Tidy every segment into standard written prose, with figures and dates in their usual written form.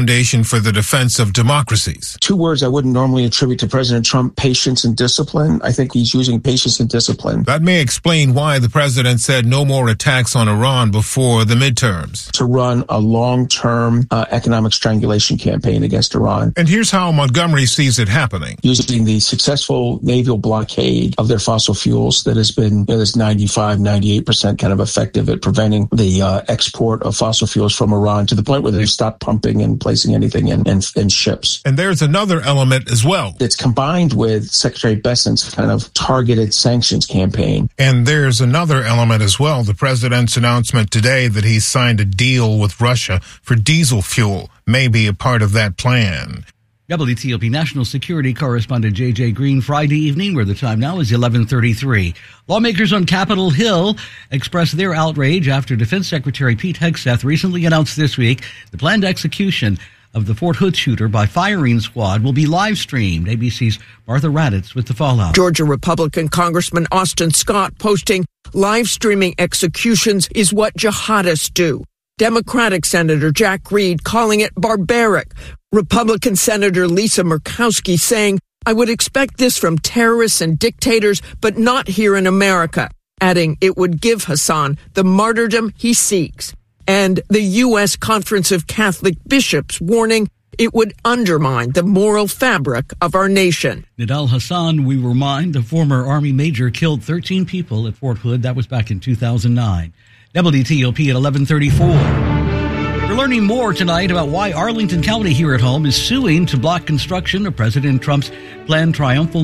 Foundation for the Defense of Democracies. Two words I wouldn't normally attribute to President Trump: patience and discipline. I think he's using patience and discipline. That may explain why the president said no more attacks on Iran before the midterms. To run a long-term economic strangulation campaign against Iran. And here's how Montgomery sees it happening. Using the successful naval blockade of their fossil fuels that has been this 95, 98% kind of effective at preventing the export of fossil fuels from Iran, to the point where they've stopped pumping and placing anything in ships. And there's another element as well. It's combined with Secretary Bessent's kind of targeted sanctions campaign. And there's another element as well. The president's announcement today that he's signed a deal with Russia for diesel fuel may be a part of that plan. WTOP National Security Correspondent J.J. Green, Friday evening, where the time now is 11:33. Lawmakers on Capitol Hill expressed their outrage after Defense Secretary Pete Hegseth recently announced this week the planned execution of the Fort Hood shooter by firing squad will be live streamed. ABC's Martha Raddatz with the fallout. Georgia Republican Congressman Austin Scott posting, "Live streaming executions is what jihadists do." Democratic Senator Jack Reed calling it barbaric. Republican Senator Lisa Murkowski saying, "I would expect this from terrorists and dictators, but not here in America," adding it would give Hassan the martyrdom he seeks. And the U.S. Conference of Catholic Bishops warning it would undermine the moral fabric of our nation. Nidal Hassan, we remind, the former Army major, killed 13 people at Fort Hood. That was back in 2009. WTOP at 11:34. We're learning more tonight about why Arlington County here at home is suing to block construction of President Trump's planned triumphal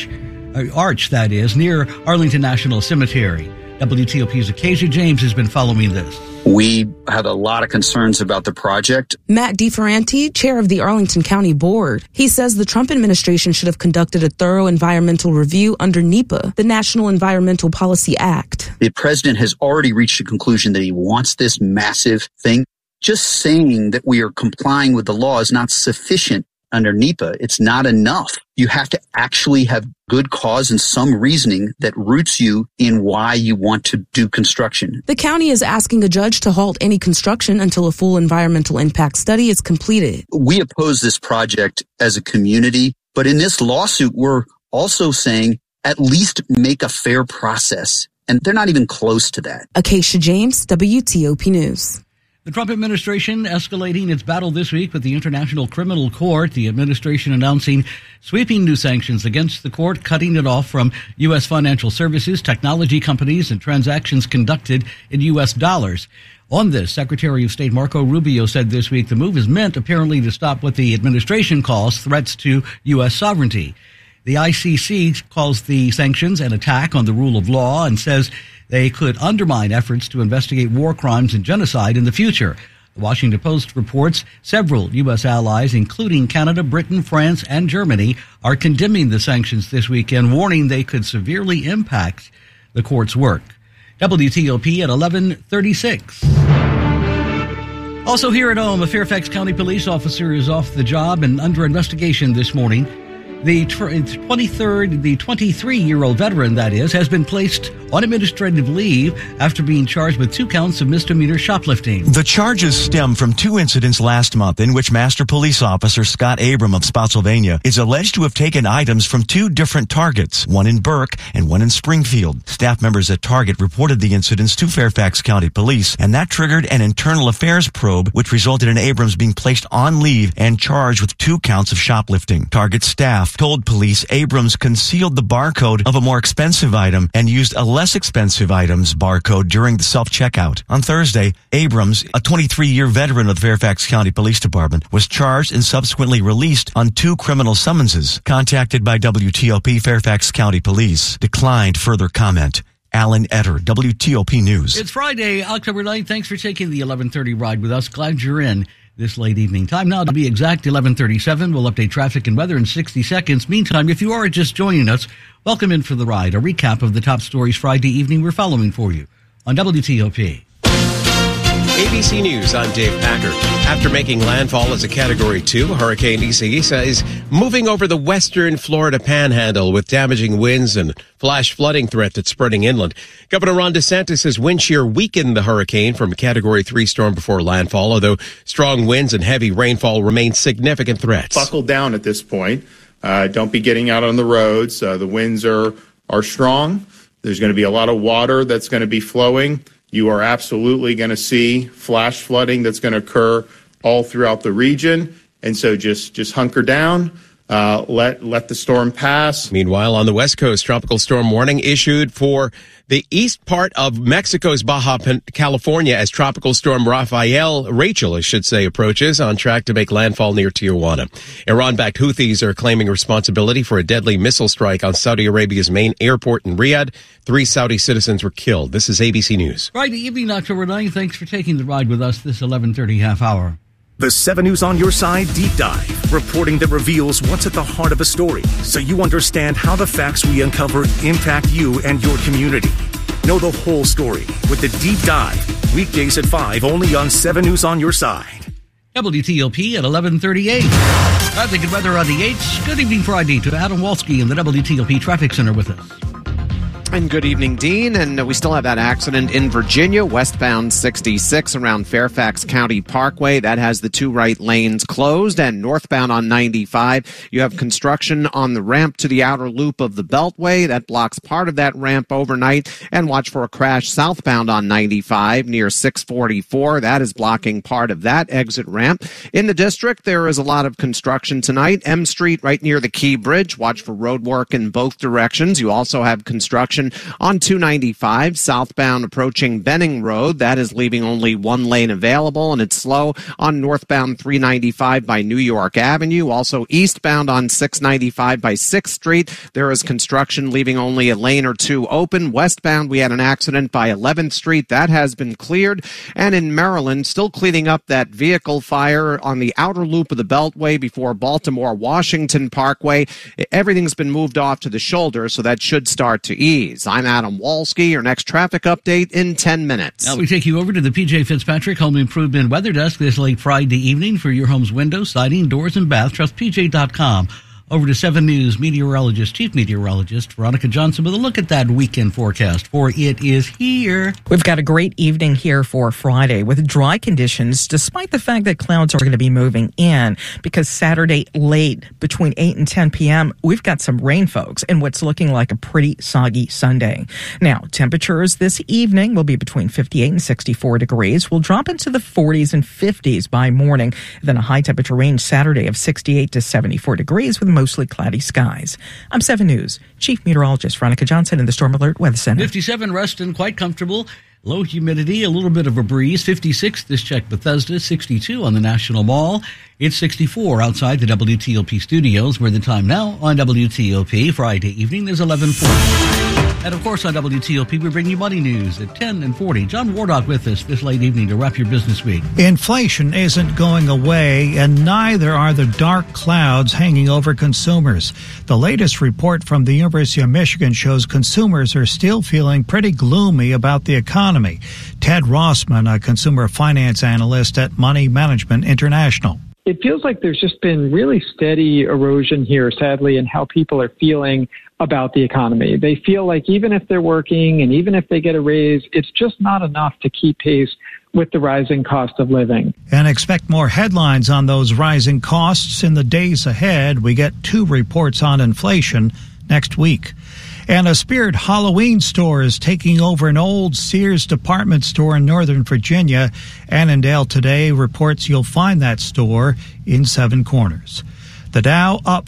arch, that is, near Arlington National Cemetery. WTOP's Acacia James has been following this. We had a lot of concerns about the project. Matt DeFerranti, chair of the Arlington County Board, he says the Trump administration should have conducted a thorough environmental review under NEPA, the National Environmental Policy Act. The president has already reached a conclusion that he wants this massive thing. Just saying that we are complying with the law is not sufficient under NEPA. It's not enough. You have to actually have good cause and some reasoning that roots you in why you want to do construction. The county is asking a judge to halt any construction until a full environmental impact study is completed. We oppose this project as a community, but in this lawsuit, we're also saying at least make a fair process. And they're not even close to that. Acacia James, WTOP News. The Trump administration escalating its battle this week with the International Criminal Court. The administration announcing sweeping new sanctions against the court, cutting it off from U.S. financial services, technology companies, and transactions conducted in U.S. dollars. On this, Secretary of State Marco Rubio said this week the move is meant apparently to stop what the administration calls threats to U.S. sovereignty. The ICC calls the sanctions an attack on the rule of law and says they could undermine efforts to investigate war crimes and genocide in the future. The Washington Post reports several U.S. allies, including Canada, Britain, France, and Germany, are condemning the sanctions this weekend, warning they could severely impact the court's work. WTOP at 11:36. Also here at home, a Fairfax County police officer is off the job and under investigation this morning. The 23-year-old veteran, that is, has been placed on administrative leave after being charged with 2 counts of misdemeanor shoplifting. The charges stem from 2 incidents last month in which Master Police Officer Scott Abram of Spotsylvania is alleged to have taken items from 2 different targets, one in Burke and one in Springfield. Staff members at Target reported the incidents to Fairfax County Police, and that triggered an internal affairs probe, which resulted in Abrams being placed on leave and charged with 2 counts of shoplifting. Target staff told police Abrams concealed the barcode of a more expensive item and used a less expensive item's barcode during the self-checkout. On Thursday, Abrams, a 23-year veteran of the Fairfax County Police Department, was charged and subsequently released on 2 criminal summonses. Contacted by WTOP Fairfax County Police, declined further comment. Alan Etter, WTOP News. It's Friday, October 9th. Thanks for taking the 11:30 ride with us. Glad you're in this late evening time. Now, to be exact, 11:37. We'll update traffic and weather in 60 seconds. Meantime, if you are just joining us, welcome in for the ride. A recap of the top stories Friday evening we're following for you on WTOP. ABC News, I'm Dave Packer. After making landfall as a Category 2, Hurricane Isaias is moving over the western Florida panhandle with damaging winds and flash flooding threat that's spreading inland. Governor Ron DeSantis says wind shear weakened the hurricane from a Category 3 storm before landfall, although strong winds and heavy rainfall remain significant threats. Buckle down at this point. Don't be getting out on the roads. The winds are strong. There's going to be a lot of water that's going to be flowing. You are absolutely going to see flash flooding that's going to occur all throughout the region. And so just hunker down, let the storm pass. Meanwhile, on the West Coast, tropical storm warning issued for the east part of Mexico's Baja California as tropical storm Rachel, approaches, on track to make landfall near Tijuana. Iran-backed Houthis are claiming responsibility for a deadly missile strike on Saudi Arabia's main airport in Riyadh. 3 Saudi citizens were killed. This is ABC News. Friday evening, October 9th. Thanks for taking the ride with us this 11:30 half hour. The 7 News on Your Side Deep Dive, reporting that reveals what's at the heart of a story, so you understand how the facts we uncover impact you and your community. Know the whole story with the Deep Dive, weekdays at 5, only on 7 News on Your Side. WTOP at 11:38. Traffic and weather on the 8th. Good evening Friday to Adam Walski in the WTOP Traffic Center with us. And good evening, Dean. And we still have that accident in Virginia, westbound 66 around Fairfax County Parkway. That has the 2 right lanes closed. And northbound on 95, you have construction on the ramp to the outer loop of the Beltway. That blocks part of that ramp overnight. And watch for a crash southbound on 95 near 644. That is blocking part of that exit ramp. In the district, there is a lot of construction tonight. M Street right near the Key Bridge. Watch for road work in both directions. You also have construction on 295 southbound approaching Benning Road. That is leaving only 1 lane available, and it's slow on northbound 395 by New York Avenue. Also eastbound on 695 by 6th Street. There is construction leaving only a lane or 2 open. Westbound, we had an accident by 11th Street. That has been cleared. And in Maryland, still cleaning up that vehicle fire on the outer loop of the Beltway before Baltimore-Washington Parkway. Everything's been moved off to the shoulder, so that should start to ease. I'm Adam Walski. Your next traffic update in 10 minutes. Now we take you over to the PJ Fitzpatrick Home Improvement Weather Desk this late Friday evening for your home's windows, siding, doors, and bath. Trust PJ.com. Over to 7 News Chief Meteorologist Veronica Johnson with a look at that weekend forecast, for it is here. We've got a great evening here for Friday with dry conditions, despite the fact that clouds are going to be moving in, because Saturday late between 8 and 10 p.m., we've got some rain, folks, and what's looking like a pretty soggy Sunday. Now, temperatures this evening will be between 58 and 64 degrees. We'll drop into the 40s and 50s by morning, then a high temperature range Saturday of 68 to 74 degrees with mostly cloudy skies. I'm 7 News Chief Meteorologist Veronica Johnson in the Storm Alert Weather Center. 57 Ruston, quite comfortable. Low humidity, a little bit of a breeze. 56 this check Bethesda, 62 on the National Mall. It's 64 outside the WTOP studios, where the time now on WTOP Friday evening is 11:40. And of course on WTOP we bring you money news at 10 and 40. John Wardock with us this late evening to wrap your business week. Inflation isn't going away, and neither are the dark clouds hanging over consumers. The latest report from the University of Michigan shows consumers are still feeling pretty gloomy about the economy. Ted Rossman, a consumer finance analyst at Money Management International. It feels like there's just been really steady erosion here, sadly, in how people are feeling about the economy. They feel like even if they're working and even if they get a raise, it's just not enough to keep pace with the rising cost of living. And expect more headlines on those rising costs in the days ahead. We get 2 reports on inflation next week. And a Spirit Halloween store is taking over an old Sears department store in Northern Virginia. Annandale Today reports you'll find that store in 7 Corners. The Dow up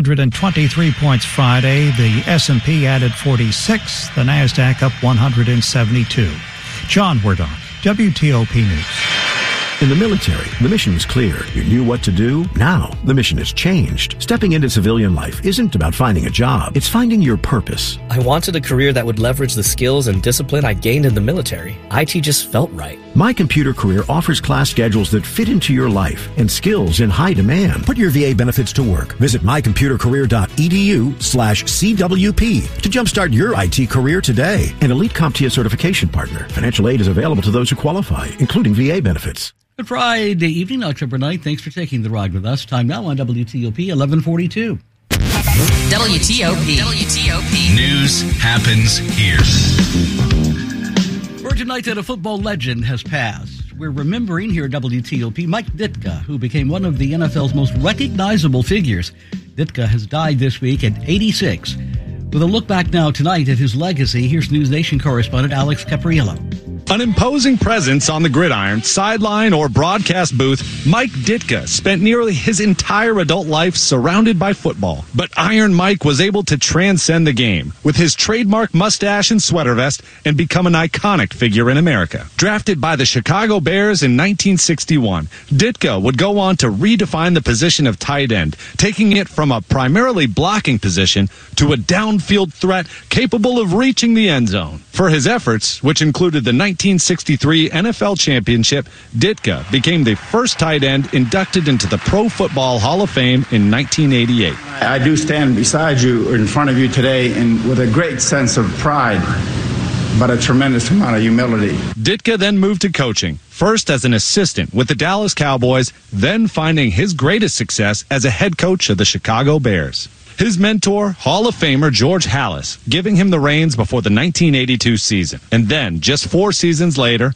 423 points Friday. The S&P added 46. The NASDAQ up 172. John Wardock, WTOP News. In the military, the mission was clear. You knew what to do. Now, the mission has changed. Stepping into civilian life isn't about finding a job. It's finding your purpose. I wanted a career that would leverage the skills and discipline I gained in the military. IT just felt right. My Computer Career offers class schedules that fit into your life and skills in high demand. Put your VA benefits to work. Visit mycomputercareer.edu/CWP to jumpstart your IT career today. An elite CompTIA certification partner. Financial aid is available to those who qualify, including VA benefits. Good Friday evening, October 9th. Thanks for taking the ride with us. Time now on WTOP 1142. WTOP. News happens here. For tonight, that a football legend has passed. We're remembering here at WTOP Mike Ditka, who became one of the NFL's most recognizable figures. Ditka has died this week at 86. With a look back now tonight at his legacy, here's News Nation correspondent Alex Capriello. An imposing presence on the gridiron, sideline, or broadcast booth, Mike Ditka spent nearly his entire adult life surrounded by football. But Iron Mike was able to transcend the game with his trademark mustache and sweater vest and become an iconic figure in America. Drafted by the Chicago Bears in 1961, Ditka would go on to redefine the position of tight end, taking it from a primarily blocking position to a downfield threat capable of reaching the end zone. For his efforts, which included the 1963 NFL Championship, Ditka became the first tight end inducted into the Pro Football Hall of Fame in 1988. I do stand beside you, in front of you today, and with a great sense of pride, but a tremendous amount of humility. Ditka then moved to coaching, first as an assistant with the Dallas Cowboys, then finding his greatest success as a head coach of the Chicago Bears. His mentor, Hall of Famer George Halas, giving him the reins before the 1982 season. And then, just 4 seasons later,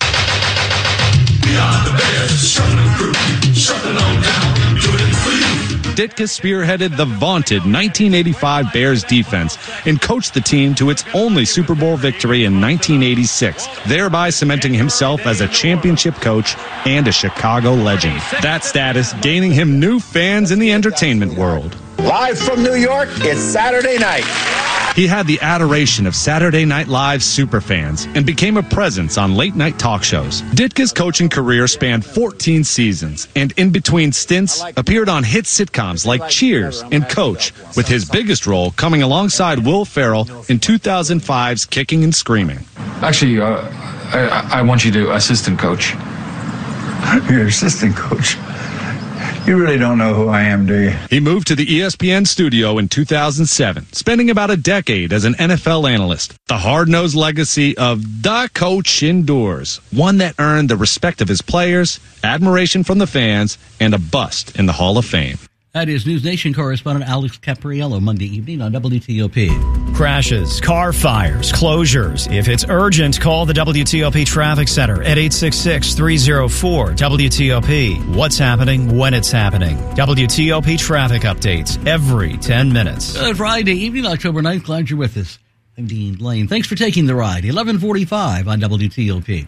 Ditka spearheaded the vaunted 1985 Bears defense and coached the team to its only Super Bowl victory in 1986, thereby cementing himself as a championship coach and a Chicago legend. That status gaining him new fans in the entertainment world. Live from New York, it's Saturday night. He had the adoration of Saturday Night Live's superfans and became a presence on late-night talk shows. Ditka's coaching career spanned 14 seasons, and in between stints, appeared on hit sitcoms like Cheers and Coach, with his biggest role coming alongside Will Ferrell in 2005's Kicking and Screaming. Actually, I want you to assistant coach. You're assistant coach? You really don't know who I am, do you? He moved to the ESPN studio in 2007, spending about a decade as an NFL analyst. The hard-nosed legacy of the coach endures, one that earned the respect of his players, admiration from the fans, and a bust in the Hall of Fame. That is News Nation correspondent Alex Capriello, Monday evening on WTOP. Crashes, car fires, closures. If it's urgent, call the WTOP Traffic Center at 866-304-WTOP. What's happening when it's happening. WTOP traffic updates every 10 minutes. Good Friday evening, October 9th. Glad you're with us. I'm Dean Lane. Thanks for taking the ride. 1145 on WTOP.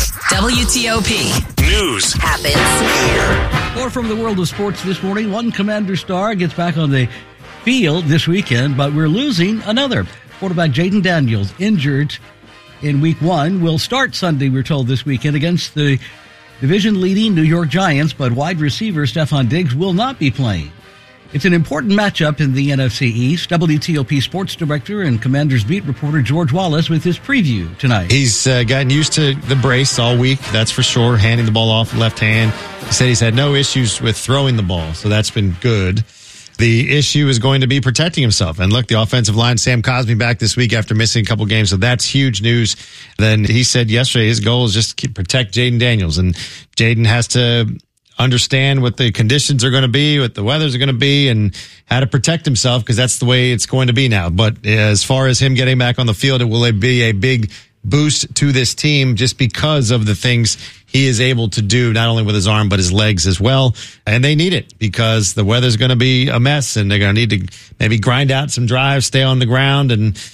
WTOP. News happens here. More from the world of sports this morning. One Commander star gets back on the field this weekend, but we're losing another. Quarterback Jayden Daniels, injured in Week 1, will start Sunday, we're told, this weekend against the division-leading New York Giants, but wide receiver Stephon Diggs will not be playing. It's an important matchup in the NFC East. WTOP sports director and Commanders beat reporter George Wallace with his preview tonight. He's gotten used to the brace all week, that's for sure, handing the ball off left hand. He said he's had no issues with throwing the ball, so that's been good. The issue is going to be protecting himself. And look, the offensive line, Sam Cosmi back this week after missing a couple games, so that's huge news. Then he said yesterday his goal is just to protect Jayden Daniels, and Jayden has to understand what the conditions are going to be, what the weather's going to be, and how to protect himself, because that's the way it's going to be now. But as far as him getting back on the field, it will be a big boost to this team just because of the things he is able to do, not only with his arm, but his legs as well. And they need it because the weather's going to be a mess, and they're going to need to maybe grind out some drives, stay on the ground, and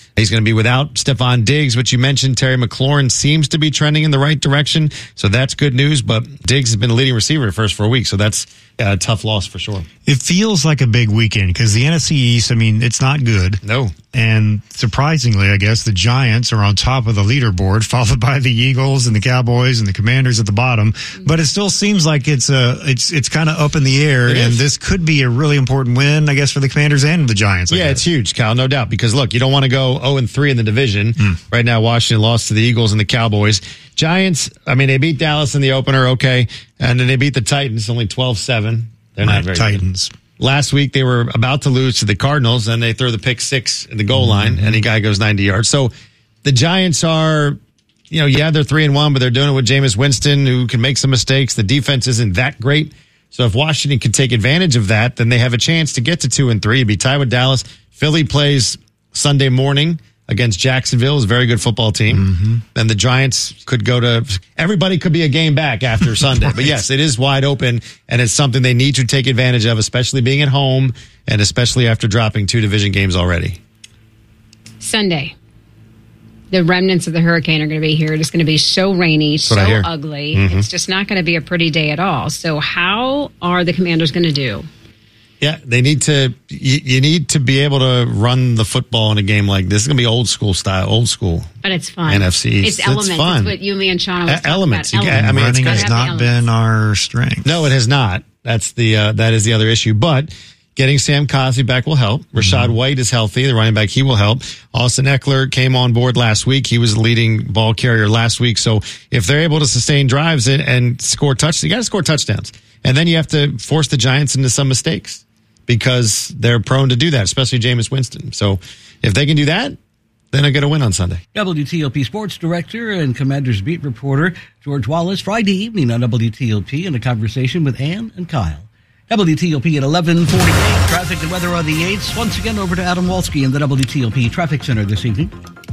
He's going to be without Stephon Diggs, which you mentioned. Terry McLaurin seems to be trending in the right direction, so that's good news. But Diggs has been a leading receiver the first 4 weeks, so that's a tough loss for sure. It feels like a big weekend because the NFC East, I mean, it's not good. No. And surprisingly, I guess, the Giants are on top of the leaderboard, followed by the Eagles and the Cowboys and the Commanders at the bottom. But it still seems like it's kind of up in the air, and this could be a really important win, I guess, for the Commanders and the Giants. Yeah, it's huge, Kyle, no doubt. Because, look, you don't want to go 0-3 in the division. Right now, Washington lost to the Eagles and the Cowboys. Giants, I mean, they beat Dallas in the opener, okay. And then they beat the Titans, only 12-7. They're not very Titans. Good. Last week, they were about to lose to the Cardinals, and they throw the pick 6 at the goal line, and the guy goes 90 yards. So the Giants are, they're 3-1, but they're doing it with Jameis Winston, who can make some mistakes. The defense isn't that great. So if Washington can take advantage of that, then they have a chance to get to 2-3, be tied with Dallas. Philly plays Sunday morning against Jacksonville, is a very good football team. Then the Giants could everybody could be a game back after Sunday. Right. But yes, it is wide open, and it's something they need to take advantage of, especially being at home, and especially after dropping 2 division games already. Sunday. The remnants of the hurricane are going to be here. It's going to be so rainy, so ugly. It's just not going to be a pretty day at all. So how are the Commanders going to do? Yeah, they need to. You need to be able to run the football in a game like this. It's going to be old school style, old school. But it's fun. NFC. It's elements. It's fun. It's what you, me, and Sean always elements. Talk about. Running has not been our strength. No, it has not. That is the other issue. But getting Sam Cosmi back will help. Rashad White is healthy. The running back, he will help. Austin Eckler came on board last week. He was the leading ball carrier last week. So if they're able to sustain drives and score touchdowns, you got to score touchdowns. And then you have to force the Giants into some mistakes, because they're prone to do that, especially Jameis Winston. So if they can do that, then they're going to win on Sunday. WTOP Sports Director and Commanders Beat Reporter George Wallace, Friday evening on WTOP in a conversation with Ann and Kyle. WTOP at 11:48. Traffic and weather on the 8s. Once again, over to Adam Walski in the WTOP Traffic Center this evening.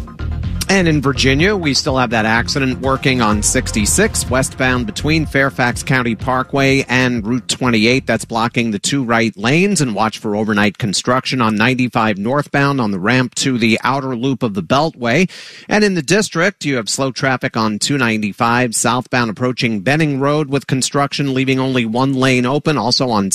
And in Virginia, we still have that accident working on 66 westbound between Fairfax County Parkway and Route 28. That's blocking the 2 right lanes. And watch for overnight construction on 95 northbound on the ramp to the outer loop of the Beltway. And in the district, you have slow traffic on 295 southbound approaching Benning Road with construction, leaving only 1 lane open. Also on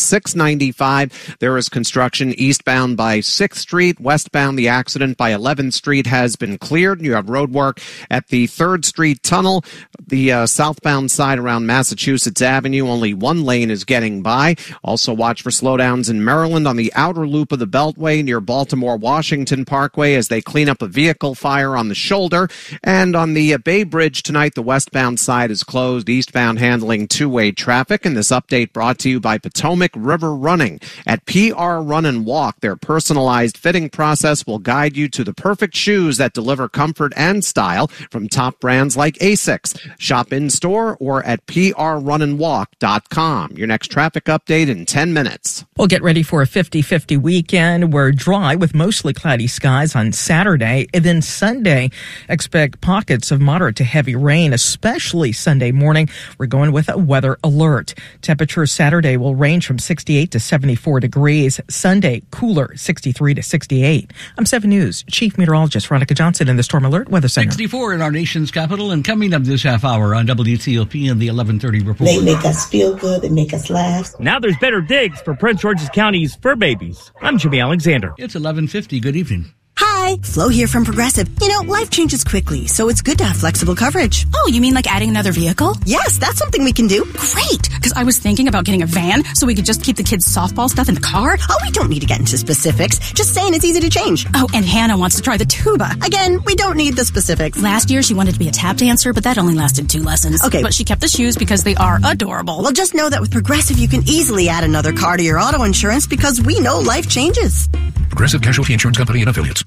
695, there is construction eastbound by 6th Street. Westbound, the accident by 11th Street has been cleared. You have road work at the 3rd Street Tunnel. The southbound side around Massachusetts Avenue, only 1 lane is getting by. Also watch for slowdowns in Maryland on the outer loop of the Beltway near Baltimore-Washington Parkway as they clean up a vehicle fire on the shoulder. And on the Bay Bridge tonight, the westbound side is closed, eastbound handling 2-way traffic. And this update brought to you by Potomac River Running. At PR Run and Walk, their personalized fitting process will guide you to the perfect shoes that deliver comfort and style from top brands like ASICS. Shop in-store or at prrunandwalk.com. Your next traffic update in 10 minutes. We'll get ready for a 50-50 weekend. We're dry with mostly cloudy skies on Saturday. And then Sunday, expect pockets of moderate to heavy rain, especially Sunday morning. We're going with a weather alert. Temperature Saturday will range from 68 to 74 degrees. Sunday, cooler, 63 to 68. I'm 7 News Chief Meteorologist Veronica Johnson in the Storm Alert Weather Center. 64 in our nation's capital, and coming up this half hour on WTOP in the 11:30 report. They make us feel good. They make us laugh. Now there's better digs for Prince George's County's fur babies. I'm Jimmy Alexander. It's 11:50. Good evening. Hi, Flo here from Progressive. You know, life changes quickly, so it's good to have flexible coverage. Oh, you mean like adding another vehicle? Yes, that's something we can do. Great, because I was thinking about getting a van so we could just keep the kids' softball stuff in the car. Oh, we don't need to get into specifics. Just saying it's easy to change. Oh, and Hannah wants to try the tuba. Again, we don't need the specifics. Last year, she wanted to be a tap dancer, but that only lasted 2 lessons. Okay. But she kept the shoes because they are adorable. Well, just know that with Progressive, you can easily add another car to your auto insurance because we know life changes. Progressive Casualty Insurance Company and Affiliates.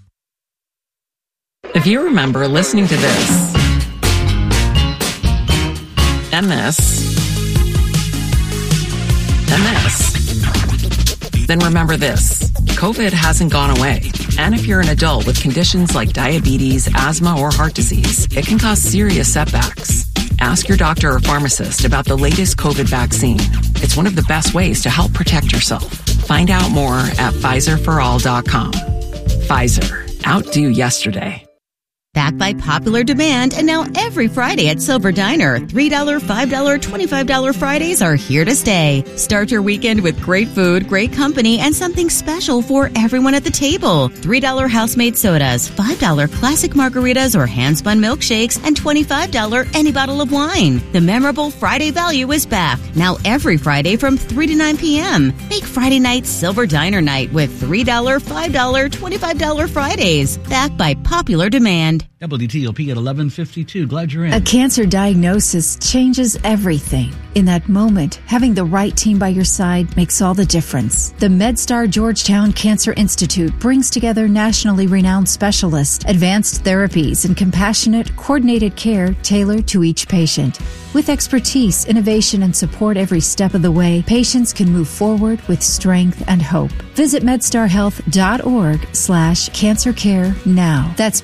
If you remember listening to this, and this, then remember this. COVID hasn't gone away. And if you're an adult with conditions like diabetes, asthma, or heart disease, it can cause serious setbacks. Ask your doctor or pharmacist about the latest COVID vaccine. It's one of the best ways to help protect yourself. Find out more at PfizerForAll.com. Pfizer. Outdo yesterday. Backed by popular demand, and now every Friday at Silver Diner, $3, $5, $25 Fridays are here to stay. Start your weekend with great food, great company, and something special for everyone at the table. $3 house-made sodas, $5 classic margaritas or hand-spun milkshakes, and $25 any bottle of wine. The memorable Friday value is back, now every Friday from 3 to 9 p.m. Make Friday night Silver Diner night with $3, $5, $25 Fridays. Backed by popular demand. WTOP at 11:52. Glad you're in. A cancer diagnosis changes everything. In that moment, having the right team by your side makes all the difference. The MedStar Georgetown Cancer Institute brings together nationally renowned specialists, advanced therapies, and compassionate, coordinated care tailored to each patient. With expertise, innovation, and support every step of the way, patients can move forward with strength and hope. Visit medstarhealth.org/cancercare now. That's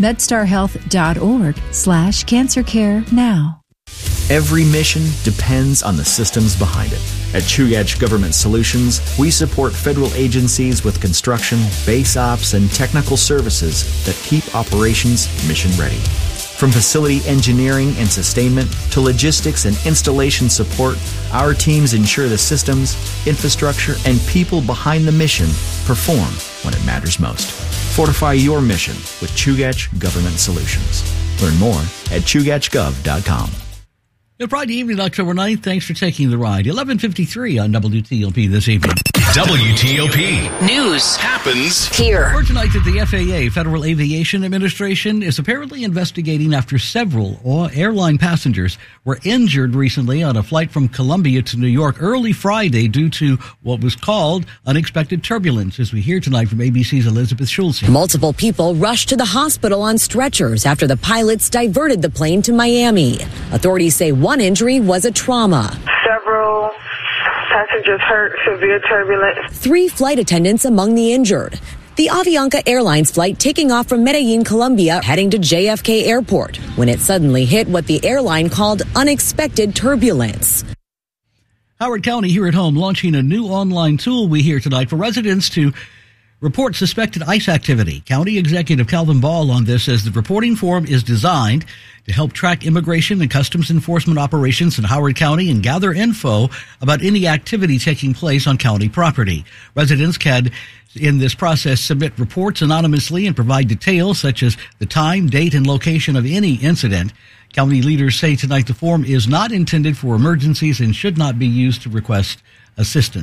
medstarhealth.org/cancercare now. Every mission depends on the systems behind it. At Chugach Government Solutions, we support federal agencies with construction, base ops, and technical services that keep operations mission ready. From facility engineering and sustainment to logistics and installation support, our teams ensure the systems, infrastructure, and people behind the mission perform when it matters most. Fortify your mission with Chugach Government Solutions. Learn more at chugachgov.com. Good Friday evening, October 9th. Thanks for taking the ride. 11:53 on WTOP this evening. WTOP. News happens here. For tonight at the FAA, Federal Aviation Administration, is apparently investigating after several airline passengers were injured recently on a flight from Colombia to New York early Friday due to what was called unexpected turbulence, as we hear tonight from ABC's Elizabeth Schulze. Multiple people rushed to the hospital on stretchers after the pilots diverted the plane to Miami. Authorities say one injury was a trauma. Several passengers hurt, severe turbulence. 3 flight attendants among the injured. The Avianca Airlines flight taking off from Medellin, Colombia, heading to JFK Airport, when it suddenly hit what the airline called unexpected turbulence. Howard County here at home launching a new online tool we hear tonight for residents to report suspected ICE activity. County Executive Calvin Ball on this says the reporting form is designed to help track immigration and customs enforcement operations in Howard County and gather info about any activity taking place on county property. Residents can, in this process, submit reports anonymously and provide details such as the time, date, and location of any incident. County leaders say tonight the form is not intended for emergencies and should not be used to request assistance.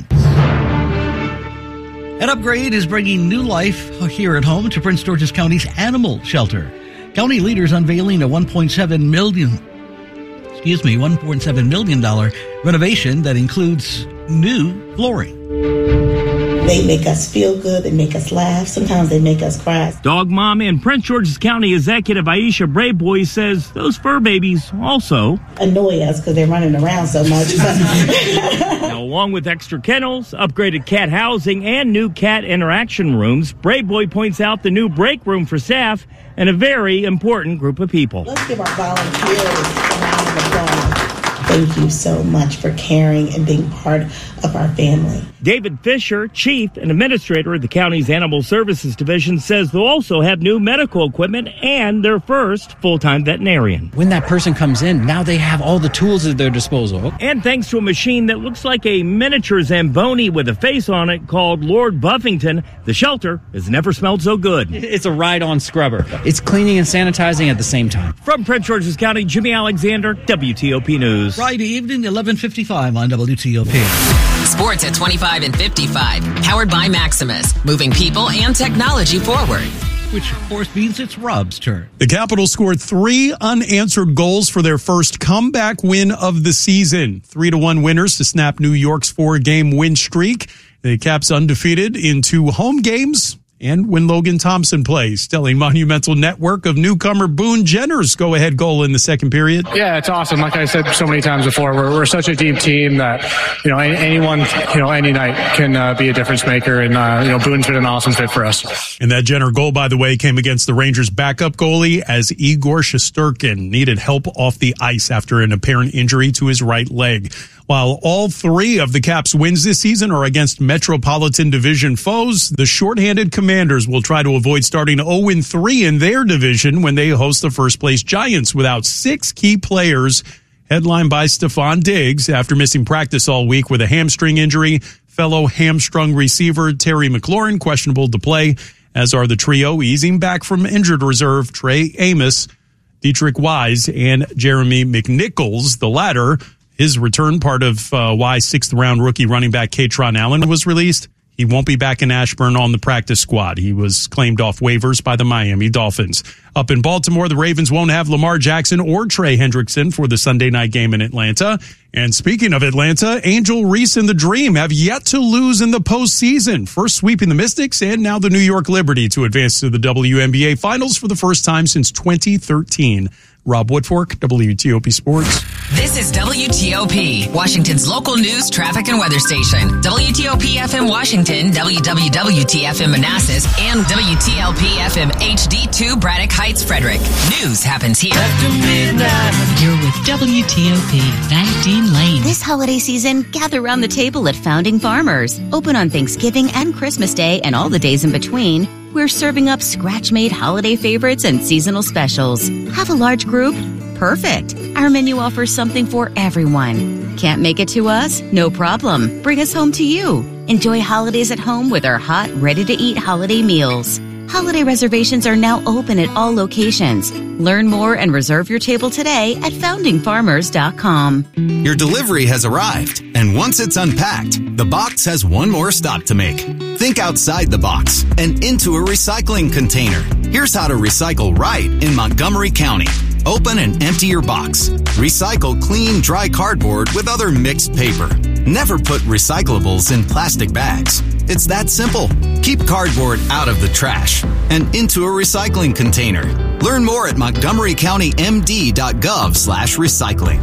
An upgrade is bringing new life here at home to Prince George's County's animal shelter. County leaders unveiling a $1.7 million renovation that includes new flooring. They make us feel good. They make us laugh. Sometimes they make us cry. Dog mom in Prince George's County Executive Aisha Brayboy says those fur babies also annoy us because they're running around so much. Now, along with extra kennels, upgraded cat housing, and new cat interaction rooms, Brayboy points out the new break room for staff and a very important group of people. Let's give our volunteers a round of applause. Thank you so much for caring and being part of our family. David Fisher, chief and administrator of the county's Animal Services Division, says they'll also have new medical equipment and their first full-time veterinarian. When that person comes in, now they have all the tools at their disposal. And thanks to a machine that looks like a miniature Zamboni with a face on it called Lord Buffington, the shelter has never smelled so good. It's a ride-on scrubber. It's cleaning and sanitizing at the same time. From Prince George's County, Jimmy Alexander, WTOP News. Friday evening, 11:55 on WTOP. Sports at 25 and 55. Powered by Maximus. Moving people and technology forward. Which, of course, means it's Rob's turn. The Capitals scored 3 unanswered goals for their first comeback win of the season. 3-1 winners to snap New York's 4-game win streak. The Caps undefeated in 2 home games. And when Logan Thompson plays, telling Monumental Network of newcomer Boone Jenner's go-ahead goal in the second period. Yeah, it's awesome. Like I said so many times before, we're such a deep team that, anyone, any night can be a difference maker. And, Boone's been an awesome fit for us. And that Jenner goal, by the way, came against the Rangers' backup goalie as Igor Shesterkin needed help off the ice after an apparent injury to his right leg. While all three of the Caps' wins this season are against Metropolitan Division foes, the shorthanded Commanders will try to avoid starting 0-3 in their division when they host the first-place Giants without 6 key players, headlined by Stephon Diggs after missing practice all week with a hamstring injury. Fellow hamstrung receiver Terry McLaurin questionable to play, as are the trio easing back from injured reserve Trey Amos, Dietrich Wise, and Jeremy McNichols. The latter, his return, part of why 6th-round rookie running back Katron Allen was released. He won't be back in Ashburn on the practice squad. He was claimed off waivers by the Miami Dolphins. Up in Baltimore, the Ravens won't have Lamar Jackson or Trey Hendrickson for the Sunday night game in Atlanta. And speaking of Atlanta, Angel Reese and the Dream have yet to lose in the postseason, first sweeping the Mystics and now the New York Liberty to advance to the WNBA Finals for the first time since 2013. Rob Woodfork, WTOP Sports. This is WTOP, Washington's local news, traffic, and weather station. WTOP FM Washington, WWWT-FM Manassas, and WTLP-FM HD2 Braddock Heights, Frederick. News happens here. After midnight. You're with WTOP, Van Dean Lane. This holiday season, gather around the table at Founding Farmers. Open on Thanksgiving and Christmas Day and all the days in between. We're serving up scratch-made holiday favorites and seasonal specials. Have a large group? Perfect. Our menu offers something for everyone. Can't make it to us? No problem. Bring us home to you. Enjoy holidays at home with our hot, ready-to-eat holiday meals. Holiday reservations are now open at all locations. Learn more and reserve your table today at foundingfarmers.com. Your delivery has arrived, and once it's unpacked, the box has one more stop to make. Think outside the box and into a recycling container. Here's how to recycle right in Montgomery County. Open and empty your box. Recycle clean, dry cardboard with other mixed paper. Never put recyclables in plastic bags. It's that simple. Keep cardboard out of the trash and into a recycling container. Learn more at montgomerycountymd.gov/recycling.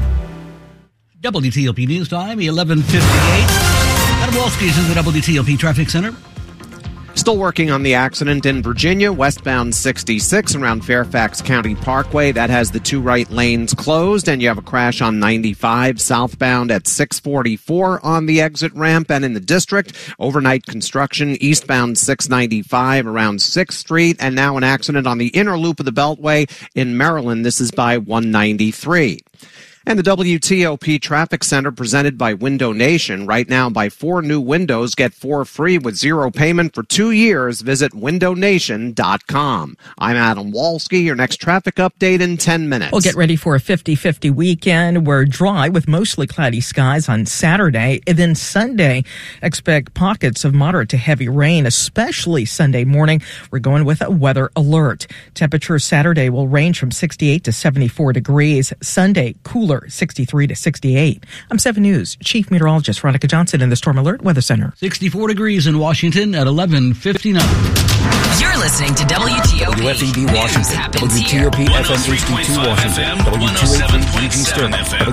WTOP News Time, 11:58. Adam Walski is in the WTOP Traffic Center. Still working on the accident in Virginia, westbound 66 around Fairfax County Parkway. That has the 2 right lanes closed, and you have a crash on 95 southbound at 644 on the exit ramp. And in the district, overnight construction eastbound 695 around 6th Street, and now an accident on the inner loop of the Beltway in Maryland. This is by 193. And the WTOP Traffic Center presented by Window Nation. Right now, buy 4 new windows, get 4 free with 0 payment for 2 years. Visit windownation.com. I'm Adam Walski. Your next traffic update in 10 minutes. We'll get ready for a 50-50 weekend. We're dry with mostly cloudy skies on Saturday. And then Sunday, expect pockets of moderate to heavy rain, especially Sunday morning. We're going with a weather alert. Temperature Saturday will range from 68 to 74 degrees. Sunday, cooler, 63 to 68. I'm 7 News Chief Meteorologist Veronica Johnson in the Storm Alert Weather Center. 64 degrees in Washington at 11:59. You're listening to WTOP. WFEB Washington, WTOP FM HD2 Washington, W283 DG Sterling,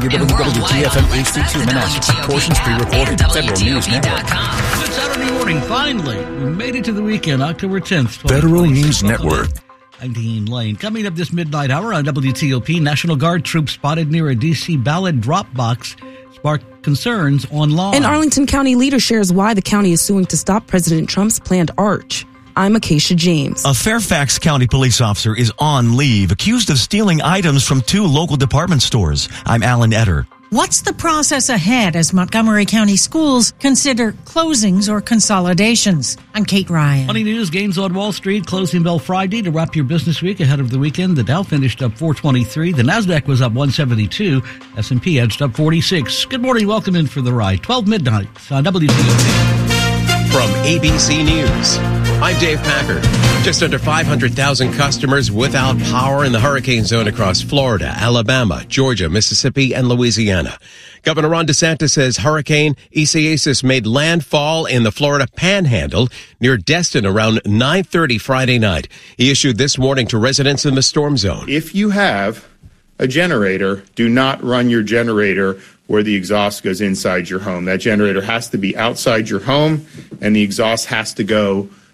WWWTFM HD2 Manassas. Portions pre-recorded. Federal News Network. Good Saturday morning, finally. We made it to the weekend, October 10th. Federal News Network. Dean Lane. Coming up this midnight hour on WTOP, National Guard troops spotted near a D.C. ballot drop box sparked concerns online. And Arlington County leader shares why the county is suing to stop President Trump's planned arch. I'm Acacia James. A Fairfax County police officer is on leave, accused of stealing items from 2 local department stores. I'm Alan Etter. What's the process ahead as Montgomery County schools consider closings or consolidations? I'm Kate Ryan. Money news, gains on Wall Street, closing bell Friday to wrap your business week ahead of the weekend. The Dow finished up 423. The Nasdaq was up 172. S&P edged up 46. Good morning. Welcome in for the ride. 12 midnight on WTOP. From ABC News, I'm Dave Packard. Just under 500,000 customers without power in the hurricane zone across Florida, Alabama, Georgia, Mississippi, and Louisiana. Governor Ron DeSantis says Hurricane Isaias made landfall in the Florida Panhandle near Destin around 9:30 Friday night. He issued this warning to residents in the storm zone. If you have a generator, do not run your generator where the exhaust goes inside your home. That generator has to be outside your home, and the exhaust has to go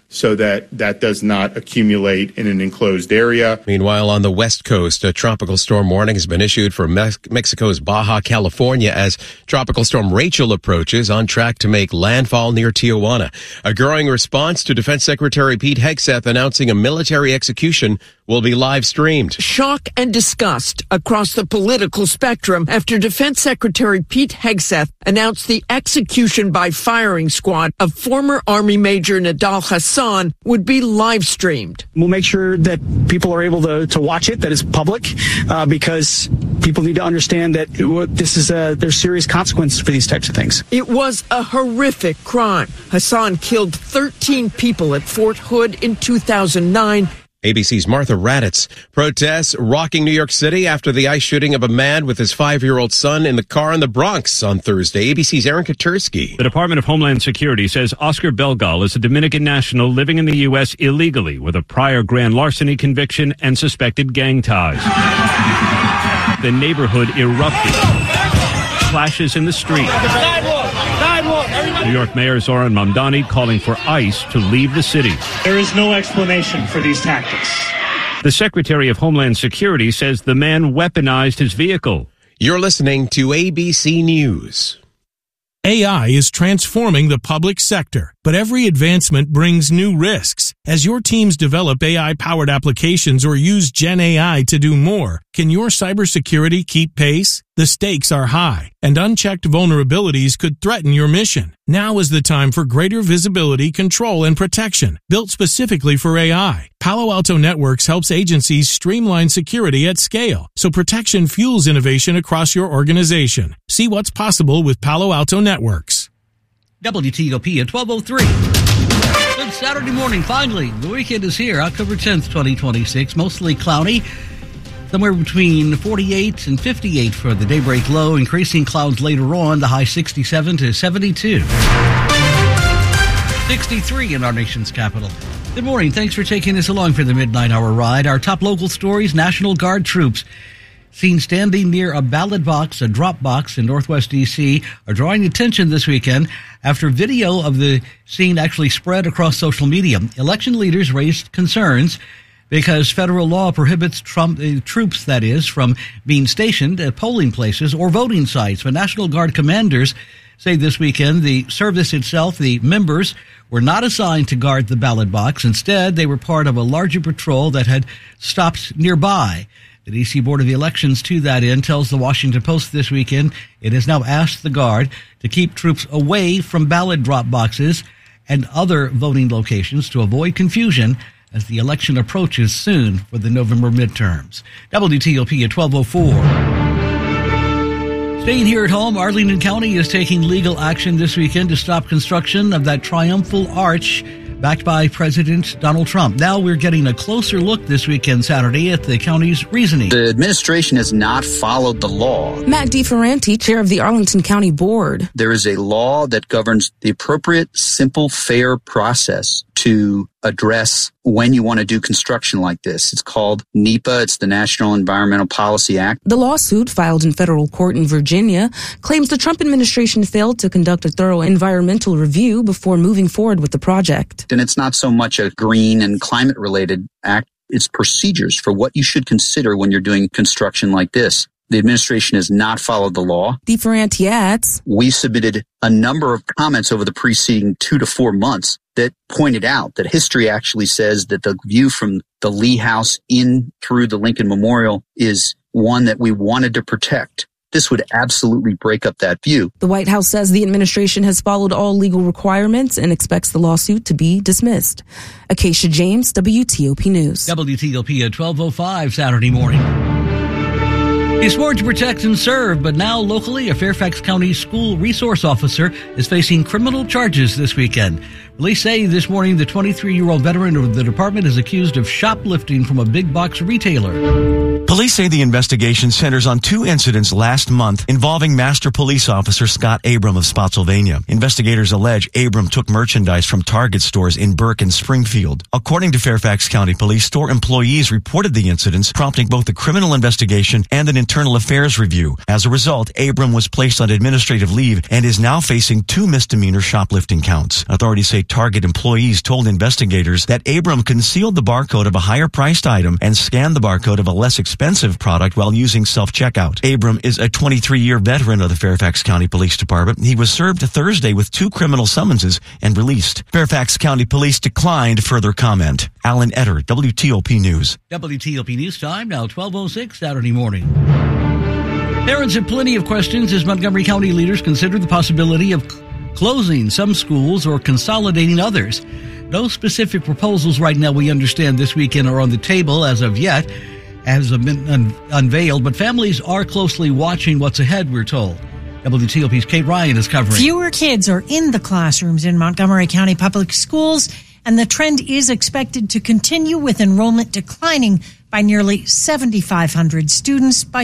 so that does not accumulate in an enclosed area. Meanwhile, on the West Coast, a tropical storm warning has been issued for Mexico's Baja California as Tropical Storm Rachel approaches, on track to make landfall near Tijuana. A growing response to Defense Secretary Pete Hegseth announcing a military execution will be live streamed. Shock and disgust across the political spectrum after Defense Secretary Pete Hegseth announced the execution by firing squad of former Army Major Nidal Hasan would be live streamed. We'll make sure that people are able to watch it, that is public, because people need to understand that there's serious consequences for these types of things. It was a horrific crime. Hasan killed 13 people at Fort Hood in 2009. ABC's Martha Raddatz. Protests rocking New York City after the ICE shooting of a man with his 5-year-old son in the car in the Bronx on Thursday. ABC's Aaron Katursky. The Department of Homeland Security says Oscar Belgal is a Dominican national living in the U.S. illegally with a prior grand larceny conviction and suspected gang ties. The neighborhood erupted. Clashes in the street. New York Mayor Zoran Mamdani calling for ICE to leave the city. There is no explanation for these tactics. The Secretary of Homeland Security says the man weaponized his vehicle. You're listening to ABC News. AI is transforming the public sector, but every advancement brings new risks. As your teams develop AI-powered applications or use Gen AI to do more, can your cybersecurity keep pace? The stakes are high, and unchecked vulnerabilities could threaten your mission. Now is the time for greater visibility, control, and protection, built specifically for AI. Palo Alto Networks helps agencies streamline security at scale, so protection fuels innovation across your organization. See what's possible with Palo Alto Networks. WTOP at 12:03. Good Saturday morning, finally. The weekend is here, October 10th, 2026. Mostly cloudy. Somewhere between 48 and 58 for the daybreak low. Increasing clouds later on, the high 67 to 72. 63 in our nation's capital. Good morning. Thanks for taking us along for the midnight hour ride. Our top local stories: National Guard troops seen standing near a ballot box, a drop box in Northwest D.C., are drawing attention this weekend after video of the scene actually spread across social media. Election leaders raised concerns because federal law prohibits troops, that is, from being stationed at polling places or voting sites. But National Guard commanders say this weekend the service itself, the members, were not assigned to guard the ballot box. Instead, they were part of a larger patrol that had stopped nearby. The D.C. Board of Elections, to that end, tells the Washington Post this weekend it has now asked the Guard to keep troops away from ballot drop boxes and other voting locations to avoid confusion as the election approaches soon for the November midterms. WTOP at 12:04. Staying here at home, Arlington County is taking legal action this weekend to stop construction of that triumphal arch backed by President Donald Trump. Now we're getting a closer look this weekend, Saturday, at the county's reasoning. The administration has not followed the law. Matt DeFerranti, chair of the Arlington County Board. There is a law that governs the appropriate, simple, fair process to address when you want to do construction like this. It's called NEPA. It's the National Environmental Policy Act. The lawsuit filed in federal court in Virginia claims the Trump administration failed to conduct a thorough environmental review before moving forward with the project. And it's not so much a green and climate related act. It's procedures for what you should consider when you're doing construction like this. The administration has not followed the law. DeFerranti adds, we submitted a number of comments over the preceding 2 to 4 months that pointed out that history actually says that the view from the Lee House in through the Lincoln Memorial is one that we wanted to protect. This would absolutely break up that view. The White House says the administration has followed all legal requirements and expects the lawsuit to be dismissed. Acacia James, WTOP News. WTOP at 12:05 Saturday morning. He swore to protect and serve, but now locally, a Fairfax County school resource officer is facing criminal charges this weekend. Police say this morning the 23-year-old veteran of the department is accused of shoplifting from a big box retailer. Police say the investigation centers on 2 incidents last month involving Master Police Officer Scott Abram of Spotsylvania. Investigators allege Abram took merchandise from Target stores in Burke and Springfield. According to Fairfax County Police, store employees reported the incidents, prompting both a criminal investigation and an internal affairs review. As a result, Abram was placed on administrative leave and is now facing 2 misdemeanor shoplifting counts. Authorities say Target employees told investigators that Abram concealed the barcode of a higher-priced item and scanned the barcode of a less expensive product while using self-checkout. Abram is a 23-year veteran of the Fairfax County Police Department. He was served Thursday with 2 criminal summonses and released. Fairfax County Police declined further comment. Alan Etter, WTOP News. WTOP News Time, now 12:06 Saturday morning. Parents have plenty of questions as Montgomery County leaders consider the possibility of closing some schools or consolidating others. No specific proposals right now, we understand, this weekend are on the table as of yet, as have been unveiled, but families are closely watching what's ahead, we're told. WTOP's Kate Ryan is covering. Fewer kids are in the classrooms in Montgomery County Public Schools, and the trend is expected to continue with enrollment declining by nearly 7,500 students by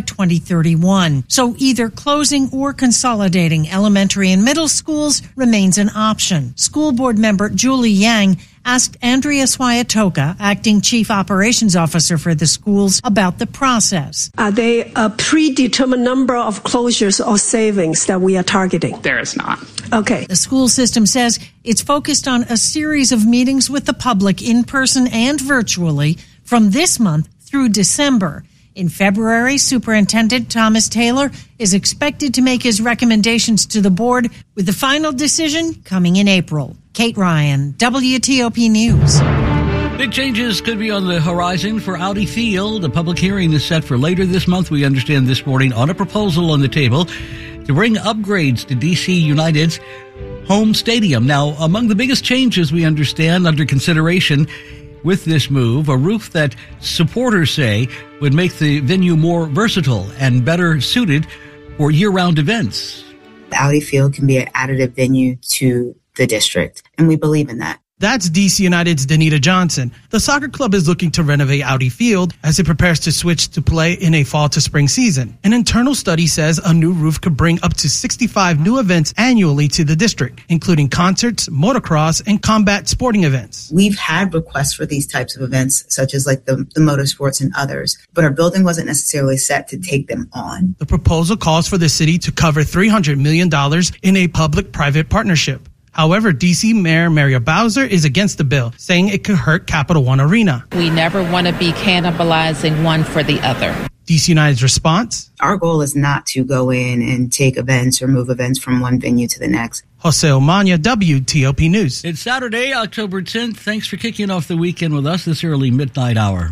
2031. So either closing or consolidating elementary and middle schools remains an option. School board member Julie Yang asked Andrea Swayatoka, acting chief operations officer for the schools, about the process. Are they a predetermined number of closures or savings that we are targeting? There is not. Okay. The school system says it's focused on a series of meetings with the public in person and virtually from this month through December. In February, Superintendent Thomas Taylor is expected to make his recommendations to the board, with the final decision coming in April. Kate Ryan, WTOP News. Big changes could be on the horizon for Audi Field. A public hearing is set for later this month, we understand this morning, on a proposal on the table to bring upgrades to DC United's home stadium. Now, among the biggest changes we understand under consideration with this move, a roof that supporters say would make the venue more versatile and better suited for year-round events. Audi Field can be an additive venue to the district, and we believe in that. That's DC United's Danita Johnson. The soccer club is looking to renovate Audi Field as it prepares to switch to play in a fall to spring season. An internal study says a new roof could bring up to 65 new events annually to the district, including concerts, motocross, and combat sporting events. We've had requests for these types of events, such as like the motorsports and others, but our building wasn't necessarily set to take them on. The proposal calls for the city to cover $300 million in a public-private partnership. However, D.C. Mayor Muriel Bowser is against the bill, saying it could hurt Capital One Arena. We never want to be cannibalizing one for the other. DC United's response? Our goal is not to go in and take events or move events from one venue to the next. Jose Omania, WTOP News. It's Saturday, October 10th. Thanks for kicking off the weekend with us this early midnight hour.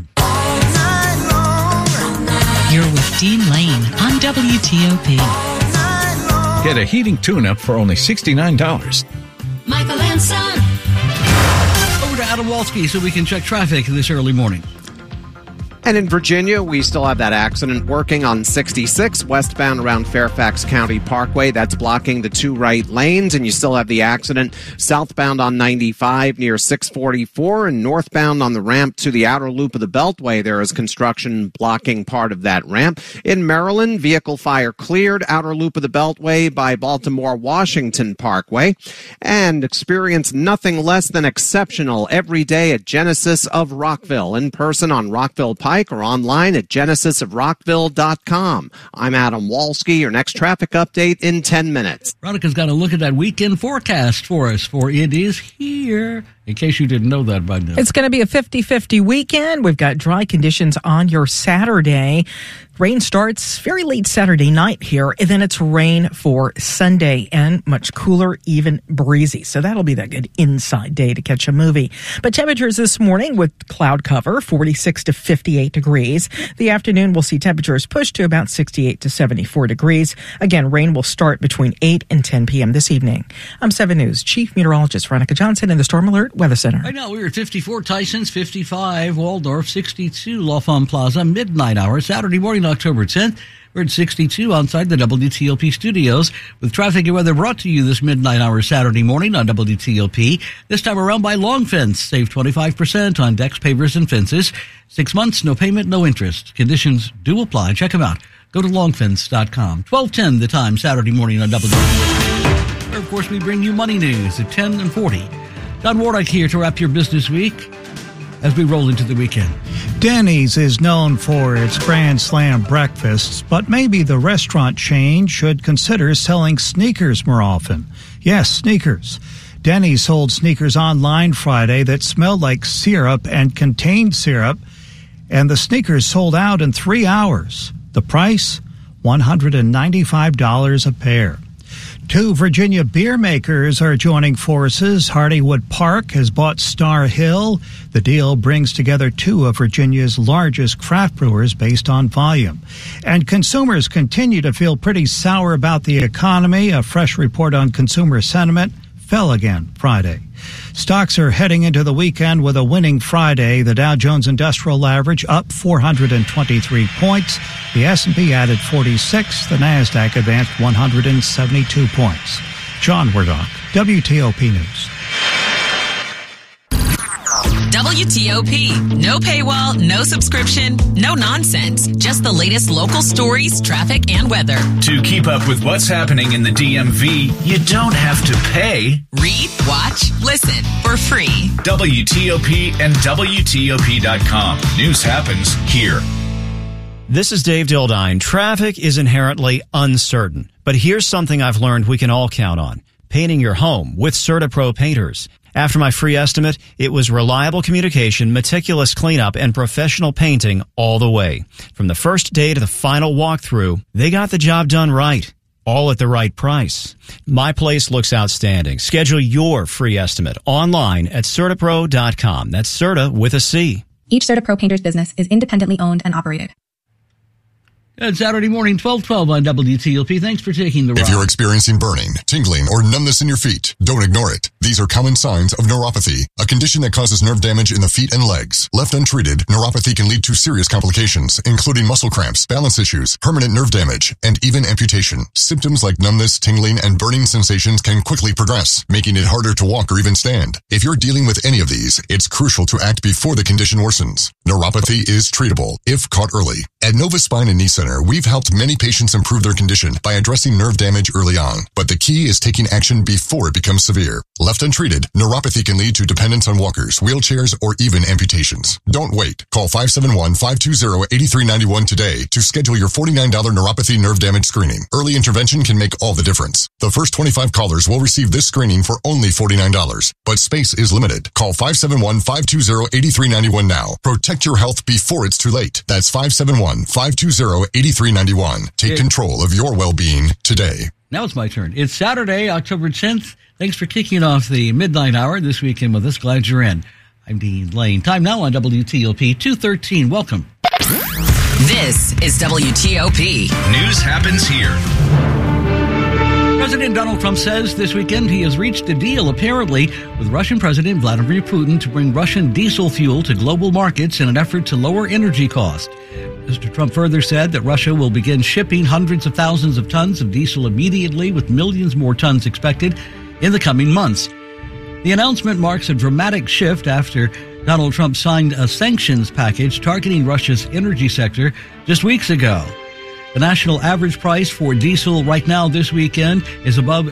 You're with Dean Lane on WTOP. Get a heating tune-up for only $69. Michael and Son. Over to Adam Walski so we can check traffic this early morning. And in Virginia, we still have that accident working on 66 westbound around Fairfax County Parkway. That's blocking the 2 right lanes. And you still have the accident southbound on 95 near 644 and northbound on the ramp to the outer loop of the Beltway. There is construction blocking part of that ramp. In Maryland, vehicle fire cleared outer loop of the Beltway by Baltimore-Washington Parkway. And experience nothing less than exceptional every day at Genesis of Rockville. In person on Rockville Pike or online at genesisofrockville.com. I'm Adam Walski. Your next traffic update in 10 minutes. Veronica's got a look at that weekend forecast for us, for it is here. In case you didn't know that by now. It's going to be a 50-50 weekend. We've got dry conditions on your Saturday. Rain starts very late Saturday night here, and then it's rain for Sunday and much cooler, even breezy. So that'll be that good inside day to catch a movie. But temperatures this morning with cloud cover, 46 to 58 degrees. The afternoon, we'll see temperatures push to about 68 to 74 degrees. Again, rain will start between 8 and 10 p.m. this evening. I'm 7 News Chief Meteorologist Veronica Johnson in the Storm Alert Weather Center. Right now, we're at 54 Tysons, 55 Waldorf, 62 L'Enfant Plaza, midnight hour, Saturday morning, October 10th. We're at 62 outside the WTOP studios with traffic and weather brought to you this midnight hour Saturday morning on WTOP. This time around by Long Fence. Save 25% on decks, pavers, and fences. 6 months, no payment, no interest. Conditions do apply. Check them out. Go to longfence.com. 12:10 the time Saturday morning on WTOP. Where, of course, we bring you money news at 10 and 40. Don Warnock here to wrap your business week as we roll into the weekend. Denny's is known for its Grand Slam breakfasts, but maybe the restaurant chain should consider selling sneakers more often. Yes, sneakers. Denny sold sneakers online Friday that smelled like syrup and contained syrup, and the sneakers sold out in 3 hours. The price, $195 a pair. 2 Virginia beer makers are joining forces. Hardywood Park has bought Star Hill. The deal brings together 2 of Virginia's largest craft brewers based on volume. And consumers continue to feel pretty sour about the economy. A fresh report on consumer sentiment fell again Friday. Stocks are heading into the weekend with a winning Friday. The Dow Jones Industrial Average up 423 points. The S&P added 46. The Nasdaq advanced 172 points. John Wardock, WTOP News. WTOP. No paywall, no subscription, no nonsense. Just the latest local stories, traffic, and weather. To keep up with what's happening in the DMV, you don't have to pay. Read, watch, listen for free. WTOP and WTOP.com. News happens here. This is Dave Dildine. Traffic is inherently uncertain, but here's something I've learned we can all count on. Painting your home with CertaPro painters. After my free estimate, it was reliable communication, meticulous cleanup, and professional painting all the way. From the first day to the final walkthrough, they got the job done right, all at the right price. My place looks outstanding. Schedule your free estimate online at CertaPro.com. That's Certa with a C. Each CertaPro painter's business is independently owned and operated. It's Saturday morning, 12:12 on WTOP. Thanks for taking the ride. If you're experiencing burning, tingling, or numbness in your feet, don't ignore it. These are common signs of neuropathy, a condition that causes nerve damage in the feet and legs. Left untreated, neuropathy can lead to serious complications, including muscle cramps, balance issues, permanent nerve damage, and even amputation. Symptoms like numbness, tingling, and burning sensations can quickly progress, making it harder to walk or even stand. If you're dealing with any of these, it's crucial to act before the condition worsens. Neuropathy is treatable if caught early. At Nova Spine and Knee Center, we've helped many patients improve their condition by addressing nerve damage early on. But the key is taking action before it becomes severe. Left untreated, neuropathy can lead to dependence on walkers, wheelchairs, or even amputations. Don't wait. Call 571-520-8391 today to schedule your $49 neuropathy nerve damage screening. Early intervention can make all the difference. The first 25 callers will receive this screening for only $49. But space is limited. Call 571-520-8391 now. Protect your health before it's too late. That's 571-520-8391. Take control of your well-being today. Now it's my turn. It's Saturday, October 10th. Thanks for kicking off the midnight hour this weekend with us. Glad you're in. I'm Dean Lane. Time now on WTOP 213. Welcome. This is WTOP. News happens here. President Donald Trump says this weekend he has reached a deal, apparently, with Russian President Vladimir Putin to bring Russian diesel fuel to global markets in an effort to lower energy costs. Mr. Trump further said that Russia will begin shipping hundreds of thousands of tons of diesel immediately, with millions more tons expected in the coming months. The announcement marks a dramatic shift after Donald Trump signed a sanctions package targeting Russia's energy sector just weeks ago. The national average price for diesel right now this weekend is above